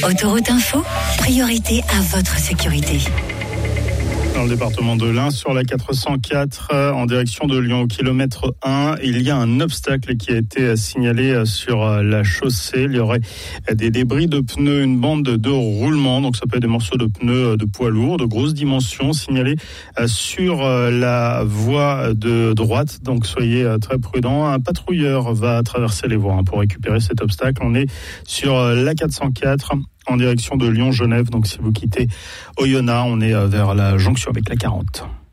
Autoroute Info, priorité à votre sécurité. Dans le département de l'Ain, sur la 404, en direction de Lyon, au kilomètre 1, il y a un obstacle qui a été signalé sur la chaussée. Il y aurait des débris de pneus, une bande de roulement, donc ça peut être des morceaux de pneus de poids lourds, de grosses dimensions, signalés sur la voie de droite. Donc soyez très prudents. Un patrouilleur va traverser les voies pour récupérer cet obstacle. On est sur la 404. En direction de Lyon-Genève. Donc si vous quittez Oyonnax, on est vers la jonction avec la 40.